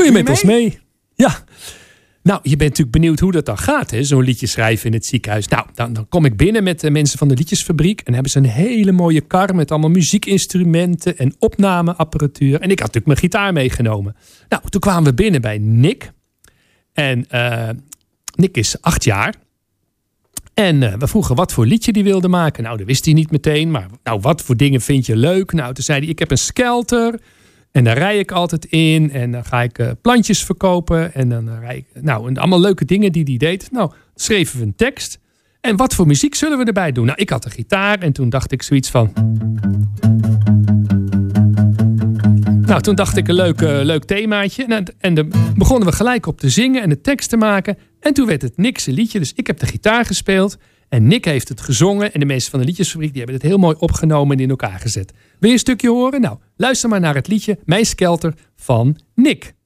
je met ons mee? Ja. Nou, je bent natuurlijk benieuwd hoe dat dan gaat, hè? Zo'n liedje schrijven in het ziekenhuis. Nou, dan kom ik binnen met de mensen van de liedjesfabriek. En hebben ze een hele mooie kar met allemaal muziekinstrumenten en opnameapparatuur. En ik had natuurlijk mijn gitaar meegenomen. Nou, toen kwamen we binnen bij Nick. En Nick is 8 jaar. En we vroegen wat voor liedje die wilde maken. Nou, dat wist hij niet meteen. Maar nou, wat voor dingen vind je leuk? Nou, toen zei hij, ik heb een Skelter. En daar rij ik altijd in. En dan ga ik plantjes verkopen. En dan rij ik... Nou, en allemaal leuke dingen die hij deed. Nou, schreven we een tekst. En wat voor muziek zullen we erbij doen? Nou, ik had een gitaar. En toen dacht ik zoiets van... Nou, toen dacht ik een leuk themaatje. En dan begonnen we gelijk op te zingen en de tekst te maken. En toen werd het Nick's liedje. Dus ik heb de gitaar gespeeld. En Nick heeft het gezongen. En de mensen van de liedjesfabriek die hebben het heel mooi opgenomen en in elkaar gezet. Wil je een stukje horen? Nou, luister maar naar het liedje Mijn Skelter van Nick.